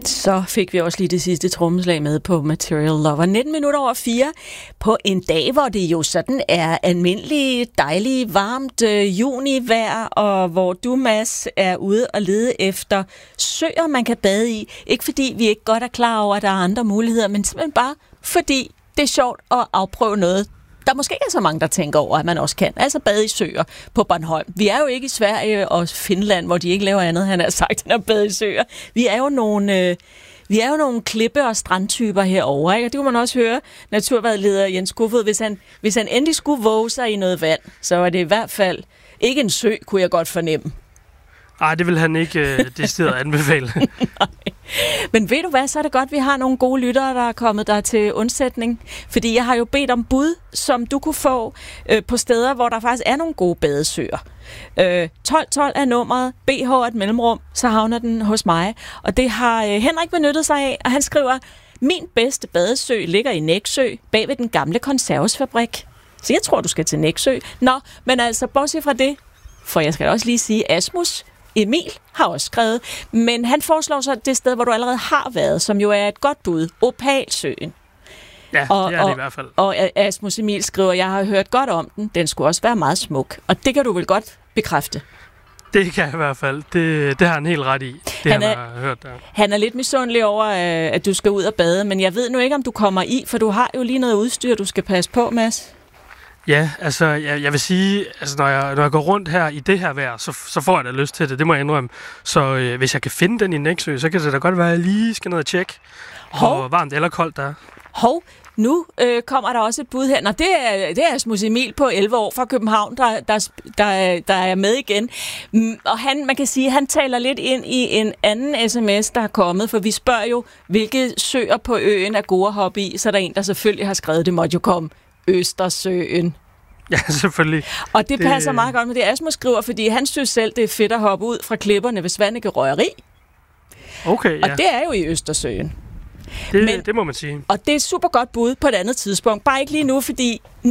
Så fik vi også lige det sidste trommeslag med på Material Lover. 19 minutter over 4 på en dag, hvor det jo sådan er almindelig, dejlig, varmt junivejr, og hvor du, Mads, er ude og lede efter søer, man kan bade i. Ikke fordi vi ikke godt er klar over, at der er andre muligheder, men simpelthen bare fordi det er sjovt at afprøve noget, der måske ikke er så mange, der tænker over, at man også kan. Altså bade i søer på Bornholm. Vi er jo ikke i Sverige og Finland, hvor de ikke laver andet, han har sagt, end at bade i søer. Vi er jo nogle klippe- og strandtyper herovre, ikke? Og det kunne man også høre naturvejleder Jens Kofod. Hvis han endelig skulle våge sig i noget vand, så var det i hvert fald ikke en sø, kunne jeg godt fornemme. Nej, det vil han ikke decideret anbefale. Men ved du hvad, så er det godt, at vi har nogle gode lyttere, der er kommet der til undsætning. Fordi jeg har jo bedt om bud, som du kunne få på steder, hvor der faktisk er nogle gode badesøer. 1212 er nummeret, BH er et mellemrum, så havner den hos mig. Og det har Henrik benyttet sig af, og han skriver, min bedste badesø ligger i Nexø, bag ved den gamle konservesfabrik. Så jeg tror, du skal til Nexø. Nå, men altså, bortset fra det, for jeg skal også lige sige, Asmus Emil har også skrevet, men han foreslår så det sted, hvor du allerede har været, som jo er et godt bud, Opalsøen. Ja, det er det i hvert fald. Og Asmus Emil skriver, jeg har hørt godt om den, den skulle også være meget smuk, og det kan du vel godt bekræfte? Det kan jeg i hvert fald. Det har han helt ret i, det han har hørt der. Han er lidt misundelig over, at du skal ud og bade, men jeg ved nu ikke, om du kommer i, for du har jo lige noget udstyr, du skal passe på, Mads. Ja, altså jeg vil sige, altså når jeg går rundt her i det her vejr, så får jeg da lyst til det, det må jeg indrømme. Så hvis jeg kan finde den i Nexø, så kan det da godt være, at jeg lige skal ned og tjekke, hvor varmt eller koldt der er. Nu kommer der også et bud her. Nå, det er Asmus Emil på 11 år fra København, der er med igen. Og man kan sige, han taler lidt ind i en anden sms, der er kommet, for vi spørger jo, hvilke søer på øen er gode at hoppe i, så der er en, der selvfølgelig har skrevet, det måtte jo komme Østersøen. Ja, selvfølgelig. Og det passer meget godt med det, Asmus skriver, fordi han synes selv, det er fedt at hoppe ud fra klipperne ved Svaneke Røgeri. Okay, ja. Og det er jo i Østersøen. Det må man sige. Og det er et super godt bud på et andet tidspunkt. Bare ikke lige nu, fordi